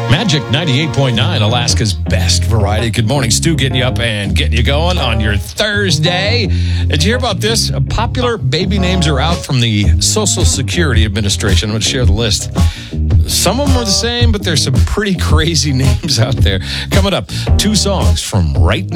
Magic 98.9, Alaska's best variety. Good morning, Stu, getting you up and getting you going on your Thursday. Did you hear about this? Popular baby names are out from the Social Security Administration. I'm going to share the list. Some of them are the same, but there's some pretty crazy names out there. Coming up, two songs from right